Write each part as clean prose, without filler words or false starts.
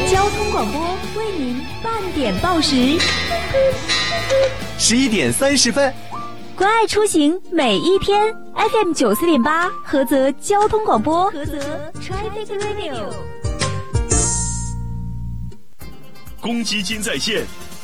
交通广播为您半点报时 ，11点30分。 关爱出行每一天 ，FM 94.8菏泽交通广播，菏泽 Traffic Radio。 公积金在线。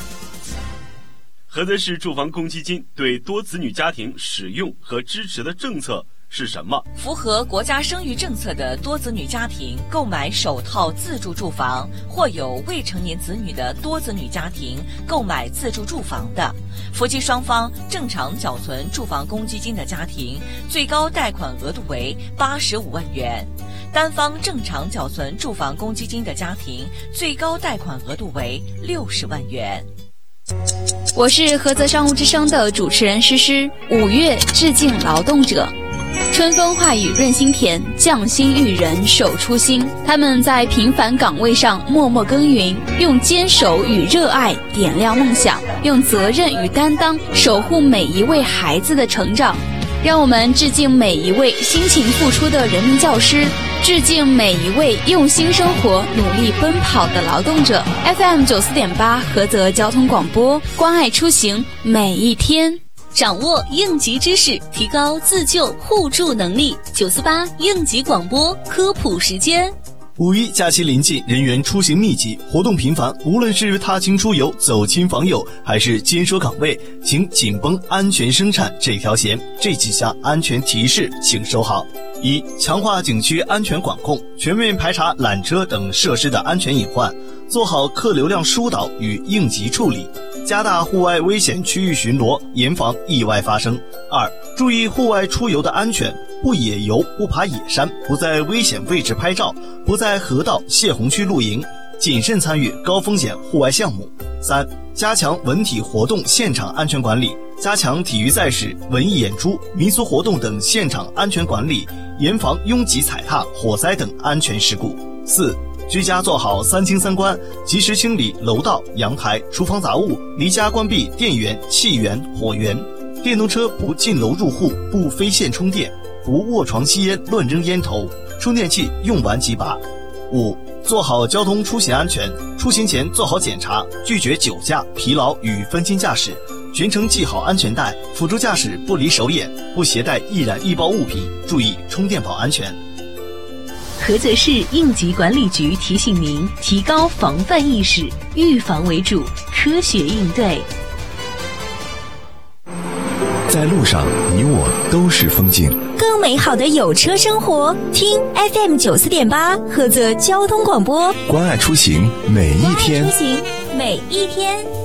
菏泽市住房公积金对多子女家庭使用和支持的政策是什么？ 符合国家生育政策的多子女家庭购买首套自住住房，或有未成年子女的多子女家庭购买自住住房的，夫妻双方正常缴存住房公积金的家庭，最高贷款额度为85万元；单方正常缴存住房公积金的家庭，最高贷款额度为60万元。 我是菏泽商务之声的主持人诗诗。5月致敬劳动者，春风化雨润心田，匠心育人守初心。他们在平凡岗位上默默耕耘，用坚守与热爱点亮梦想，用责任与担当守护每一位孩子的成长。让我们致敬每一位辛勤付出的人民教师，致敬每一位用心生活、努力奔跑的劳动者。FM 94.8菏泽交通广播，关爱出行每一天。 掌握应急知识，提高自救互助能力。948应急广播科普时间。 5·1假期临近，人员出行密集，活动频繁，无论是踏青出游、走亲访友，还是坚守岗位，请紧绷安全生产这条弦。这几项安全提示请收好。1、强化景区安全管控，全面排查缆车等设施的安全隐患，做好客流量疏导与应急处理，加大户外危险区域巡逻，严防意外发生。2、注意户外出游的安全，不野游，不爬野山，不在危险位置拍照，不在河道、泄洪区露营，谨慎参与高风险户外项目。3、加强文体活动现场安全管理，加强体育赛事、文艺演出、民俗活动等现场安全管理，严防拥挤踩踏、火灾等安全事故。4、居家做好3清3关，及时清理楼道、阳台、厨房杂物，离家关闭电源、气源、火源，电动车不进楼入户，不飞线充电，不卧床吸烟乱扔烟头，充电器用完即拔。5、做好交通出行安全，出行前做好检查，拒绝酒驾、疲劳与分心驾驶，全程系好安全带，辅助驾驶不离手眼，不携带易燃易爆物品，注意充电宝安全。 菏泽市应急管理局提醒您，提高防范意识，预防为主，科学应对。 在路上，你我都是风景。 更美好的有车生活，听 FM 94.8菏泽交通广播， 关爱出行每一天。 关爱出行每一天。